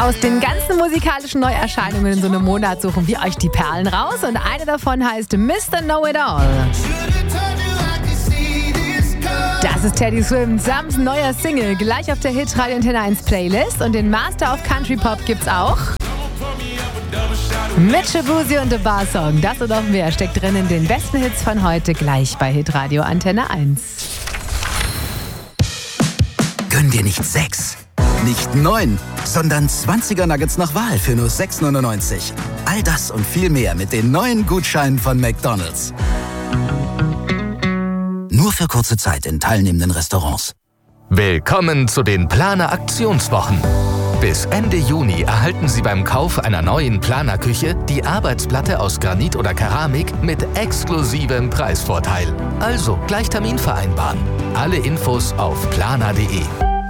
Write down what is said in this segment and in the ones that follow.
Aus den ganzen musikalischen Neuerscheinungen in so einem Monat suchen wir euch die Perlen raus und eine davon heißt Mr. Know-It-All. Das ist Teddy Swims neuer Single, gleich auf der Hitradio Antenne 1 Playlist und den Master of Country Pop gibt's auch. Mit Shabuzi und The Bar Song, das und auch mehr steckt drin in den besten Hits von heute, gleich bei Hitradio Antenne 1. Gönn dir nicht 6, nicht 9, sondern 20er Nuggets nach Wahl für nur 6,99. All das und viel mehr mit den neuen Gutscheinen von McDonald's. Nur für kurze Zeit in teilnehmenden Restaurants. Willkommen zu den Planer Aktionswochen. Bis Ende Juni erhalten Sie beim Kauf einer neuen Planer-Küche die Arbeitsplatte aus Granit oder Keramik mit exklusivem Preisvorteil. Also gleich Termin vereinbaren. Alle Infos auf planer.de.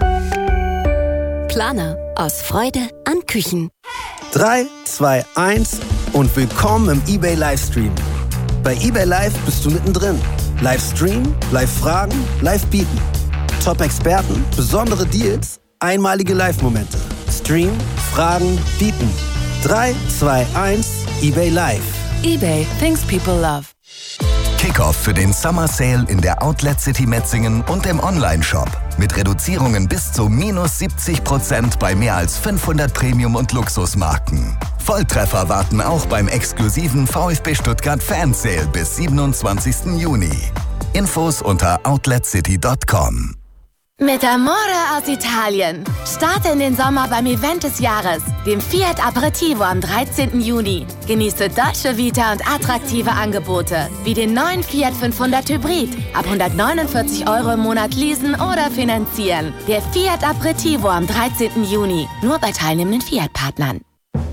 Planer. Aus Freude an Küchen. 3, 2, 1 und willkommen im eBay Livestream. Bei eBay Live bist du mittendrin. Livestream, Live-Fragen, Live-Bieten. Top-Experten, besondere Deals, einmalige Live-Momente. Stream, Fragen, Bieten. 3, 2, 1, eBay Live. eBay, things people love. Kickoff für den Summer Sale in der Outlet City Metzingen und im Onlineshop. Mit Reduzierungen bis zu -70% bei mehr als 500 Premium- und Luxusmarken. Volltreffer warten auch beim exklusiven VfB Stuttgart Fan Sale bis 27. Juni. Infos unter outletcity.com. Mit Amore aus Italien. Starte in den Sommer beim Event des Jahres, dem Fiat Aperitivo am 13. Juni. Genieße Dolce Vita und attraktive Angebote, wie den neuen Fiat 500 Hybrid. Ab 149 € im Monat leasen oder finanzieren. Der Fiat Aperitivo am 13. Juni. Nur bei teilnehmenden Fiat-Partnern.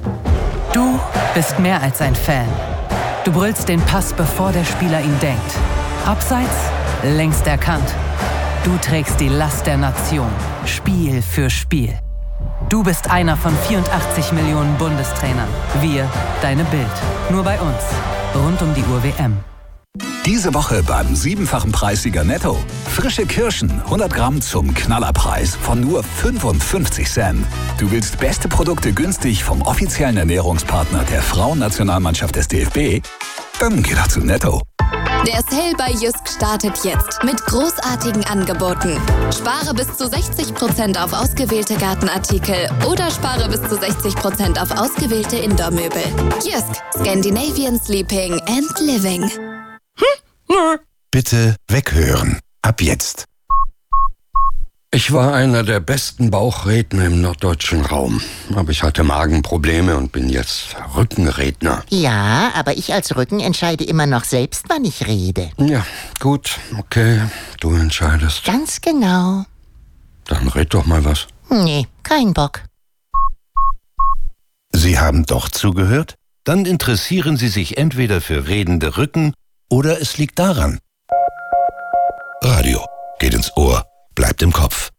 Du bist mehr als ein Fan. Du brüllst den Pass, bevor der Spieler ihn denkt. Abseits, längst erkannt. Du trägst die Last der Nation, Spiel für Spiel. Du bist einer von 84 Millionen Bundestrainern. Wir, deine Bild. Nur bei uns. Rund um die Uhr WM. Diese Woche beim 7-fachen Preissieger Netto. Frische Kirschen, 100 Gramm zum Knallerpreis von nur 55 Cent. Du willst beste Produkte günstig vom offiziellen Ernährungspartner der Frauennationalmannschaft des DFB? Dann geh doch zu Netto. Der Sale bei Jysk startet jetzt mit großartigen Angeboten. Spare bis zu 60% auf ausgewählte Gartenartikel oder spare bis zu 60% auf ausgewählte Indoor-Möbel. Jysk, Scandinavian Sleeping and Living. Bitte weghören. Ab jetzt. Ich war einer der besten Bauchredner im norddeutschen Raum. Aber ich hatte Magenprobleme und bin jetzt Rückenredner. Ja, aber ich als Rücken entscheide immer noch selbst, wann ich rede. Ja, gut, okay, du entscheidest. Ganz genau. Dann red doch mal was. Nee, kein Bock. Sie haben doch zugehört? Dann interessieren Sie sich entweder für redende Rücken oder es liegt daran. Radio geht ins Ohr, bleibt im Kopf.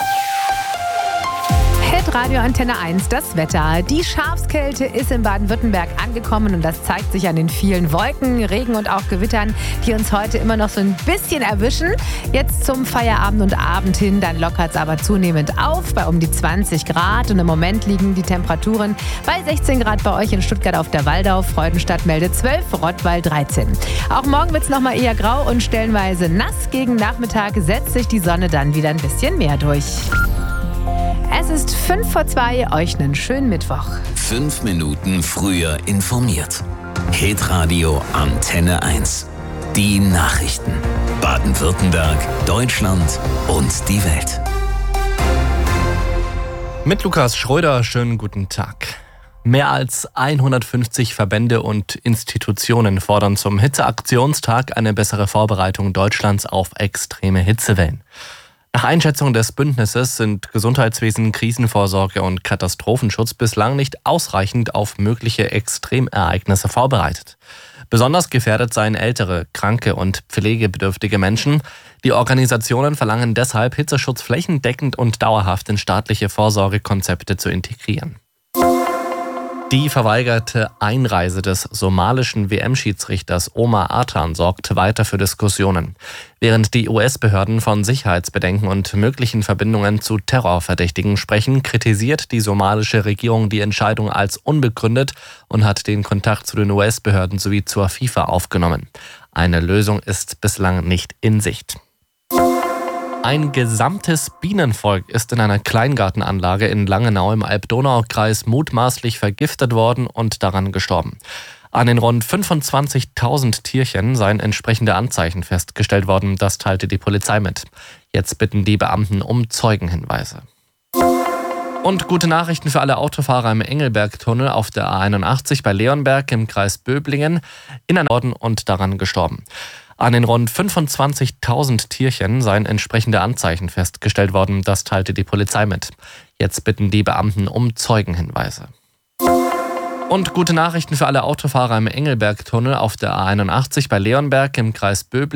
Hitradio Antenne 1, das Wetter. Die Schafskälte ist in Baden-Württemberg angekommen und das zeigt sich an den vielen Wolken, Regen und auch Gewittern, die uns heute immer noch so ein bisschen erwischen. Jetzt zum Feierabend und Abend hin, dann lockert es aber zunehmend auf bei um die 20 Grad und im Moment liegen die Temperaturen bei 16 Grad bei euch in Stuttgart auf der Waldau. Freudenstadt meldet 12, Rottweil 13. Auch morgen wird es nochmal eher grau und stellenweise nass. Gegen Nachmittag setzt sich die Sonne dann wieder ein bisschen mehr durch. Es ist 2:05, euch einen schönen Mittwoch. 5 Minuten früher informiert. Hitradio Antenne 1. Die Nachrichten. Baden-Württemberg, Deutschland und die Welt. Mit Lukas Schröder, schönen guten Tag. Mehr als 150 Verbände und Institutionen fordern zum Hitzeaktionstag eine bessere Vorbereitung Deutschlands auf extreme Hitzewellen. Nach Einschätzung des Bündnisses sind Gesundheitswesen, Krisenvorsorge und Katastrophenschutz bislang nicht ausreichend auf mögliche Extremereignisse vorbereitet. Besonders gefährdet seien ältere, kranke und pflegebedürftige Menschen. Die Organisationen verlangen deshalb, Hitzeschutz flächendeckend und dauerhaft in staatliche Vorsorgekonzepte zu integrieren. Die verweigerte Einreise des somalischen WM-Schiedsrichters Omar Atan sorgt weiter für Diskussionen. Während die US-Behörden von Sicherheitsbedenken und möglichen Verbindungen zu Terrorverdächtigen sprechen, kritisiert die somalische Regierung die Entscheidung als unbegründet und hat den Kontakt zu den US-Behörden sowie zur FIFA aufgenommen. Eine Lösung ist bislang nicht in Sicht. Ein gesamtes Bienenvolk ist in einer Kleingartenanlage in Langenau im Alb-Donau-Kreis mutmaßlich vergiftet worden und daran gestorben. An den rund 25.000 Tierchen seien entsprechende Anzeichen festgestellt worden, das teilte die Polizei mit. Jetzt bitten die Beamten um Zeugenhinweise. Und gute Nachrichten für alle Autofahrer im Engelberg-Tunnel auf der A81 bei Leonberg im Kreis Böblingen in einem Norden und daran gestorben. An den rund 25.000 Tierchen seien entsprechende Anzeichen festgestellt worden, das teilte die Polizei mit. Jetzt bitten die Beamten um Zeugenhinweise. Und gute Nachrichten für alle Autofahrer im Engelberg-Tunnel auf der A81 bei Leonberg im Kreis Böblingen.